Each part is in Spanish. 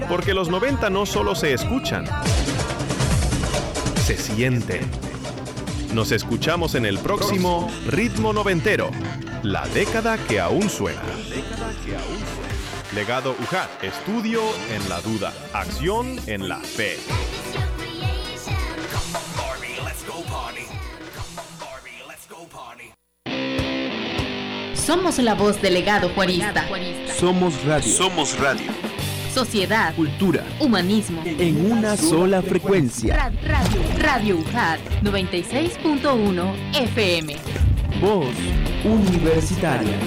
Porque los 90 no solo se escuchan, se sienten. Nos escuchamos en el próximo Ritmo Noventero, la década que aún suena. Legado UJAT, estudio en la duda, acción en la fe. Somos la voz del legado juarista. Somos radio. Somos radio. Sociedad, cultura, humanismo. En una sola frecuencia. Radio UJAT 96.1 FM. Voz universitaria.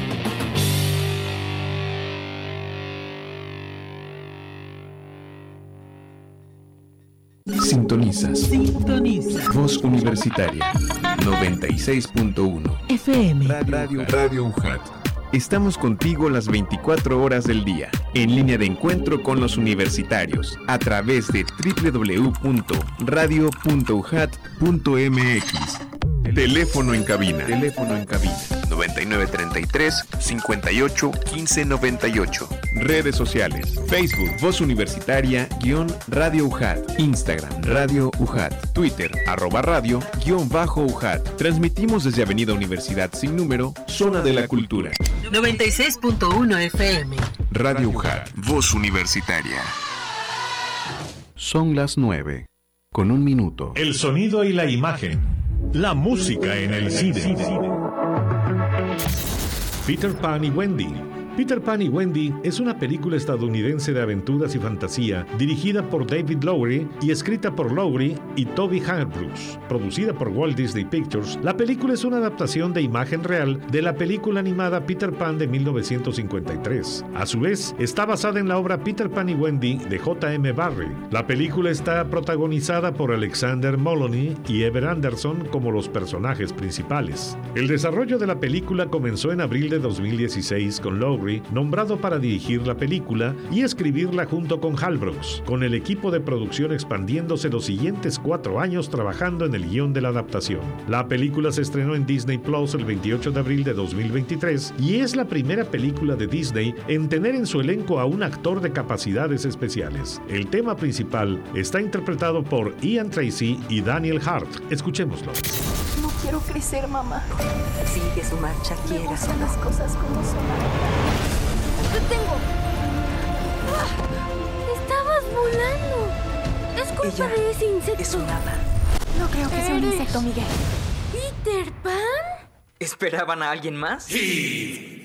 Sintonizas. Voz universitaria 96.1 FM. Radio UJAT. Estamos contigo las 24 horas del día, en línea de encuentro con los universitarios, a través de www.radio.ujat.mx. Teléfono en cabina. 9933-581598. Redes sociales. Facebook, Voz Universitaria, _Radio UJAT. Instagram, Radio UJAT. Twitter, @radio_UJAT. Transmitimos desde Avenida Universidad sin número, Zona de la Cultura. 96.1 FM. Radio UJAT, Voz Universitaria. Son las 9:01. El sonido y la imagen. La música en el cine. Peter Pan y Wendy. Peter Pan y Wendy es una película estadounidense de aventuras y fantasía dirigida por David Lowery y escrita por Lowery y Toby Harbrooks. Producida por Walt Disney Pictures, la película es una adaptación de imagen real de la película animada Peter Pan de 1953. A su vez, está basada en la obra Peter Pan y Wendy de J.M. Barrie. La película está protagonizada por Alexander Moloney y Ever Anderson como los personajes principales. El desarrollo de la película comenzó en abril de 2016 con Lowery nombrado para dirigir la película y escribirla junto con Harbrooks, con el equipo de producción expandiéndose los siguientes 4 años trabajando en el guión de la adaptación. La película se estrenó en Disney Plus el 28 de abril de 2023 y es la primera película de Disney en tener en su elenco a un actor de capacidades especiales. El tema principal está interpretado por Ian Tracy y Daniel Hart. Escuchémoslo. No quiero crecer, mamá. Sigue su marcha, Me gustan las cosas como son. ¡Te tengo! ¡Ah! ¡Estabas volando! Es culpa de ese insecto. Es un hada. No creo que sea un insecto, Miguel. ¿Peter Pan? ¿Esperaban a alguien más? Sí.